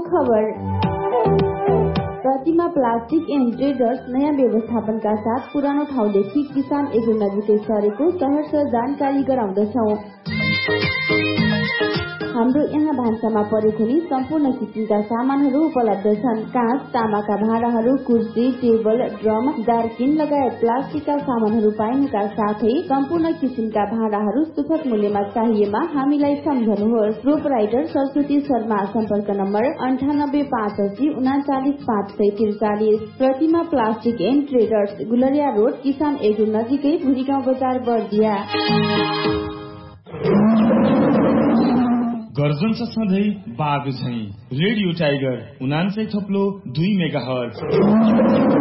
खबर। प्रतिमा plastic and traders नयाँ व्यवस्थापनका साथ पुरानो ठाउँदेखि किसान एग्रो नजिकै सरेको सहर्ष जानकारी गराउँदछौ। हाम्रो यहाँ भान्सामा परेको नि सम्पूर्ण किसिमका सामानहरू उपलब्ध छन्। काँच, तामाका भाँडाहरू, कुर्सी, टेबल, ड्रम, दार्किन लगायत प्लास्टिकका सामानहरू पाइनुका साथै सम्पूर्ण किसिमका भाँडाहरू सुपथ मूल्यमा चाहिएमा हामीलाई सम्झनुहोस्। प्रोपराइटर सरस्वती शर्मा। सम्पर्क number 9885 39543। Pratima plastic and traders, Gulariya road, किसान एग्रो नजिकै, भुरीगाउँ बजार, बर्दिया। गर्जन छ सधैँ बाघ झैं। Radio tiger 99.2 megahertz.